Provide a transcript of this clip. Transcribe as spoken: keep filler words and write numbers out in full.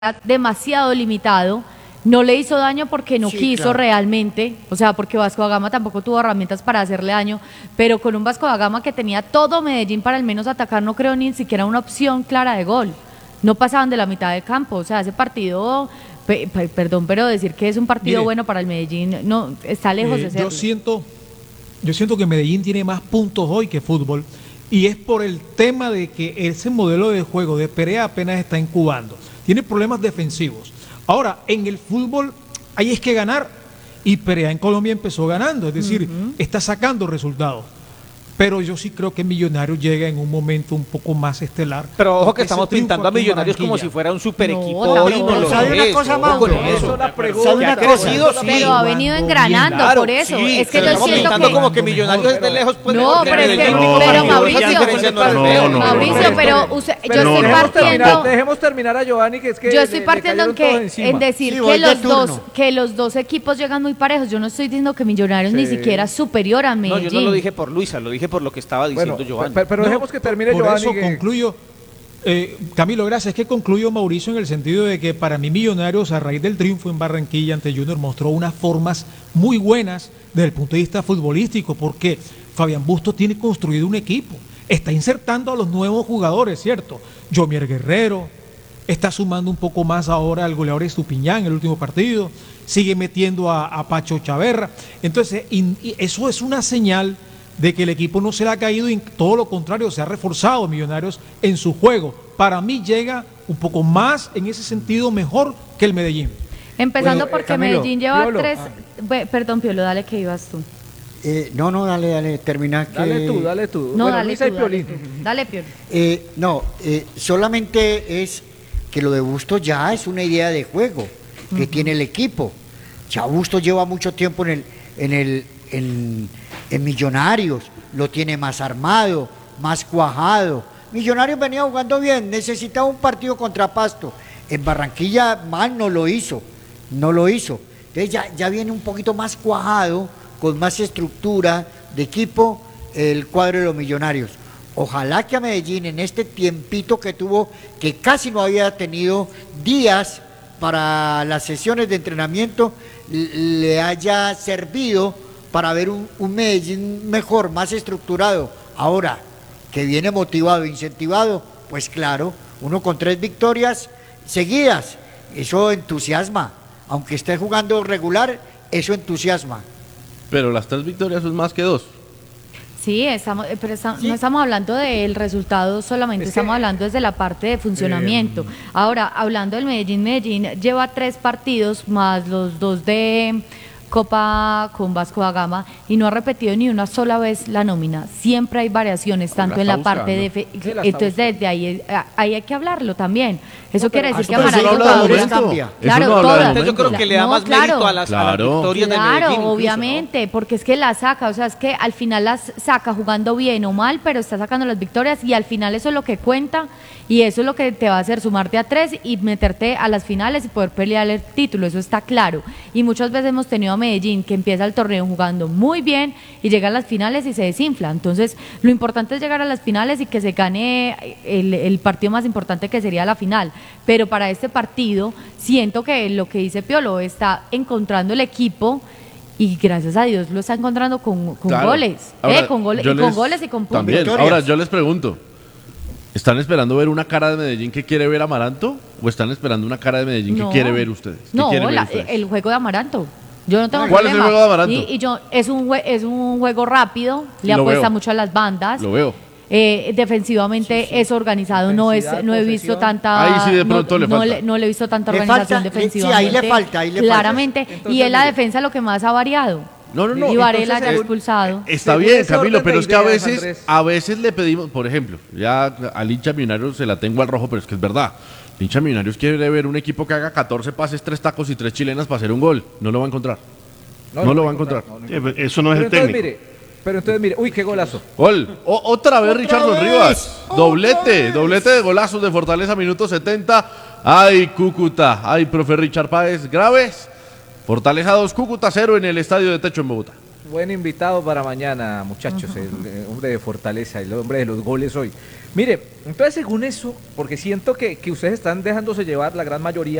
demasiado limitado, no le hizo daño porque no Sí, quiso claro. realmente, o sea, porque Vasco da Gama tampoco tuvo herramientas para hacerle daño, pero con un Vasco da Gama que tenía todo Medellín para al menos atacar, no creo ni siquiera una opción clara de gol. No pasaban de la mitad del campo, o sea, ese partido, pe- pe- perdón, pero decir que es un partido Mire, bueno para el Medellín, no, está lejos Eh, de ser. yo siento, yo siento que Medellín tiene más puntos hoy que fútbol y es por el tema de que ese modelo de juego de Perea apenas está incubando. Tiene problemas defensivos. Ahora, en el fútbol ahí es que ganar y Perea en Colombia empezó ganando, es decir, Ujú. está sacando resultados. Pero yo sí creo que Millonarios llega en un momento un poco más estelar. Pero ojo que Ese estamos triunfo pintando a aquí en Millonarios como Barranquilla. si fuera un super No, equipo. tampoco. Hoy no lo ¿Sabe una es, cosa, ojo Mauro? con Eso eso. la pregunta. Que ha ¿Sabe una crecido, cosa? sí. Pero ha venido Jugando engranando, bien. Claro, por eso. sí, es que pero yo estamos siento pintando que... como que Millonarios es de lejos. Pues, No, mejor que pero es que- Medellín. pero Esa Mauricio- diferencia no es No, feo. no, no. Mauricio, pero usted- yo Pero estoy dejemos terminar, partiendo... dejemos terminar a Giovanni, que es que Yo estoy le- le partiendo en, cayeron todos que, encima. en decir Sí, que voy de los, dos, turno. que los dos equipos llegan muy parejos. Yo no estoy diciendo que Millonarios ni Sí. siquiera es superior a No, Medellín. yo no lo dije por Luisa, lo dije por lo que estaba diciendo Bueno, Giovanni. pero, pero No, dejemos que termine por Giovanni. eso que- concluyo, eh, Camilo, gracias. Es que concluyo, Mauricio, en el sentido de que para mí Millonarios, a raíz del triunfo en Barranquilla ante Junior, mostró unas formas muy buenas desde el punto de vista futbolístico, porque Fabián Bustos tiene construido un equipo, está insertando a los nuevos jugadores, ¿cierto? Yomier Guerrero, está sumando un poco más ahora al goleador Estupiñán en el último partido, sigue metiendo a, a Pacho Chaverra. Entonces, in- y eso es una señal de que el equipo no se le ha caído y todo lo contrario, se ha reforzado Millonarios en su juego. Para mí llega un poco más, en ese sentido, mejor que el Medellín. Empezando Bueno, eh, porque Camilo, Medellín lleva Piolo. tres... Ah. Ve- Perdón, Piolo, dale que ibas tú. Eh, no, no, dale, dale, termina. Que, Dale tú, dale tú. No, Bueno, dale Luisa tú, y dale Piolín. tú. Dale, Piolo. Eh, no, eh, solamente es que lo de Bustos ya es una idea de juego que tiene el equipo. Ya Bustos lleva mucho tiempo en el, en el, en, en Millonarios, lo tiene más armado, más cuajado. Millonarios venía jugando bien, necesitaba un partido contra Pasto. En Barranquilla mal no lo hizo, no lo hizo. Entonces ya, ya viene un poquito más cuajado, con más estructura de equipo, el cuadro de los Millonarios. Ojalá que a Medellín en este tiempito que tuvo, que casi no había tenido días para las sesiones de entrenamiento, l- le haya servido para ver un, un Medellín mejor, más estructurado. Ahora, que viene motivado, incentivado, pues claro, uno con tres victorias seguidas, eso entusiasma. Aunque esté jugando regular, eso entusiasma. Pero las tres victorias son más que dos. Sí, estamos, eh, pero esta- Sí. no estamos hablando del resultado solamente, Es estamos que- hablando desde la parte de funcionamiento. Ahora, hablando del Medellín, Medellín lleva tres partidos más los dos de Copa con Vasco da Gama y no ha repetido ni una sola vez la nómina. Siempre hay variaciones, tanto la en la está parte de... buscando. fe- Sí, la está Entonces, buscando. desde ahí, eh, ahí hay que hablarlo también. Eso No, pero quiere decir que hasta eso no Amaranto habla de Gaviria- momento. Cambia. Eso Claro, no habla de todas. Entonces yo creo que le da No, más claro. mérito a las, a las Claro. victorias de Claro, Medellín. incluso, obviamente, porque es que la saca, o sea, es que al final las saca jugando bien o mal, pero está sacando las victorias y al final eso es lo que cuenta y eso es lo que te va a hacer sumarte a tres y meterte a las finales y poder pelear el título, eso está claro. Y muchas veces hemos tenido a Medellín que empieza el torneo jugando muy bien y llega a las finales y se desinfla. Entonces, lo importante es llegar a las finales y que se gane el, el partido más importante que sería la final. Pero para este partido, siento que lo que dice Piolo está encontrando el equipo y gracias a Dios lo está encontrando con, con Claro. goles, Ahora, eh, con, goles yo y con les- goles y con puntos. También. victorias. Ahora, yo les pregunto, ¿están esperando ver una cara de Medellín que quiere ver Amaranto? ¿O están esperando una cara de Medellín No. que quiere ver ustedes? ¿Qué No, quieren ver la- ustedes? el juego de Amaranto. Yo no tengo ¿Cuál es el problema. juego de Amaranto? Y, y yo, es un, jue- es un juego rápido, le Lo apuesta veo. mucho a las bandas. Lo veo. Eh, defensivamente es organizado, no es Intensidad, no he visto posesión. tanta Ahí sí de no- pronto le no, falta. no le he visto tanta Le organización falta, le- sí, defensivamente. ahí le falta, ahí le falta. claramente Entonces, y es la mire. defensa lo que más ha variado. No, no, no. Y Varela entonces, ya según- expulsado. Está Según bien, ese Camilo, orden pero de es que a ideas, veces, Andrés. a veces le pedimos, por ejemplo, ya al hincha millonario se la tengo al rojo, pero es que es verdad. El hincha millonarios quiere ver un equipo que haga catorce pases, tres tacos y tres chilenas para hacer un gol. No lo va a encontrar. No lo va a encontrar. no, no. Sí, pero eso no es Pero el entonces, técnico. mire, pero entonces mire, uy, qué golazo. Gol. O- otra vez ¡Otra Richardson vez! Rivas. ¡Otra Doblete, vez! doblete de golazos de Fortaleza, minuto setenta. Ay, Cúcuta. Ay, profe Richard Páez. Graves. Fortaleza dos, Cúcuta cero en el estadio de Techo en Bogotá. Buen invitado para mañana, muchachos, el, eh, hombre de Fortaleza, el hombre de los goles hoy. Mire, entonces según eso, porque siento que, que ustedes están dejándose llevar la gran mayoría